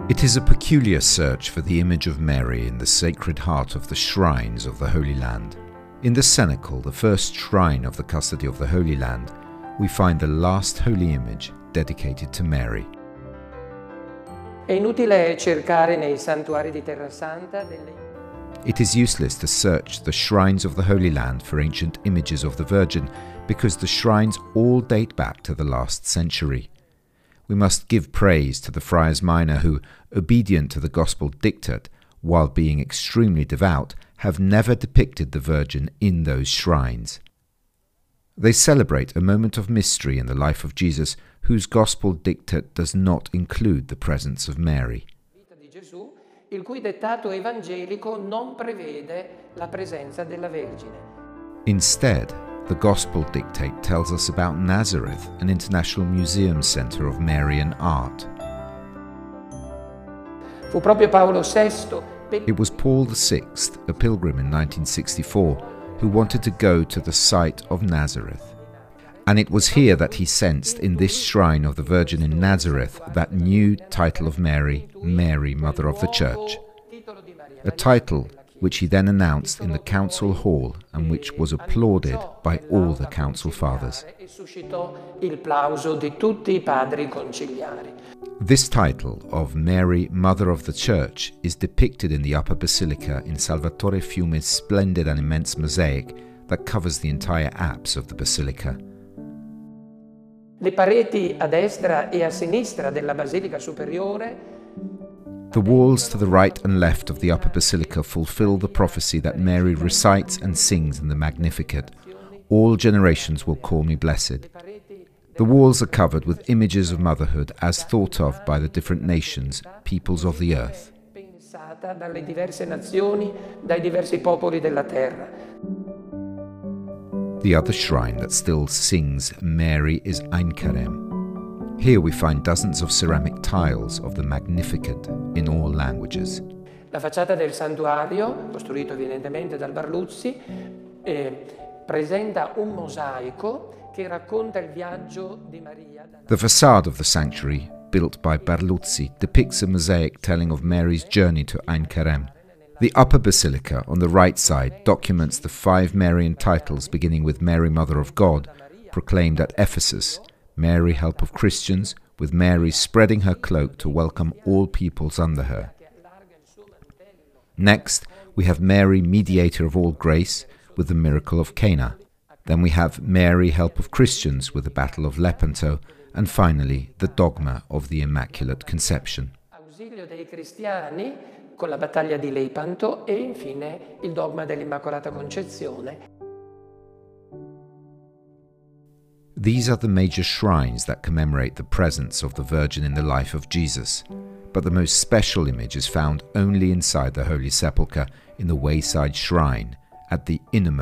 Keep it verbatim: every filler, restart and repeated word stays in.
It is a peculiar search for the image of Mary in the Sacred Heart of the shrines of the Holy Land. In the Cenacle, the first shrine of the custody of the Holy Land, we find the last holy image dedicated to Mary. È inutile cercare nei santuari di Terra Santa delle... It is useless to search the shrines of the Holy Land for ancient images of the Virgin, because the shrines all date back to the last century. We must give praise to the Friars Minor who, obedient to the Gospel dictate, while being extremely devout, have never depicted the Virgin in those shrines. They celebrate a moment of mystery in the life of Jesus, whose Gospel dictate does not include the presence of Mary. Il cui dettato evangelico non prevede la presenza della Vergine. Instead, the Gospel dictate tells us about Nazareth, an international museum centre of Marian art. Fu proprio Paolo sesto. It was Paul the Sixth, a pilgrim in nineteen sixty-four, who wanted to go to the site of Nazareth. And it was here that he sensed, in this shrine of the Virgin in Nazareth, that new title of Mary, Mary, Mother of the Church. A title which he then announced in the council hall and which was applauded by all the council fathers. This title of Mary, Mother of the Church is depicted in the upper basilica in Salvatore Fiume's splendid and immense mosaic that covers the entire apse of the basilica. Le pareti a destra e a sinistra della Basilica Superiore. The walls to the right and left of the upper basilica fulfill the prophecy that Mary recites and sings in the Magnificat. All generations will call me blessed. The walls are covered with images of motherhood as thought of by the different nations, peoples of the earth. Pensata dalle diverse nazioni, dai diversi popoli della terra. The other shrine that still sings Mary is Ein Karem. Here we find dozens of ceramic tiles of the Magnificat in all languages. La facciata del santuario, costruito evidentemente dal Barluzzi, eh, presenta un mosaico che racconta il viaggio di Maria. The facade of the sanctuary, built by Barluzzi, depicts a mosaic telling of Mary's journey to Ein Karem. The upper basilica on the right side documents the five Marian titles beginning with Mary, Mother of God, proclaimed at Ephesus, Mary, Help of Christians, with Mary spreading her cloak to welcome all peoples under her. Next, we have Mary, Mediator of all grace, with the miracle of Cana. Then we have Mary, Help of Christians, with the Battle of Lepanto, and finally the dogma of the Immaculate Conception. Ausilio dei cristiani con la battaglia di Lepanto e infine il dogma dell'Immacolata Concezione. These are the major shrines that commemorate the presence of the Virgin in the life of Jesus, but the most special image is found only inside the Holy Sepulchre in the wayside shrine at the innermost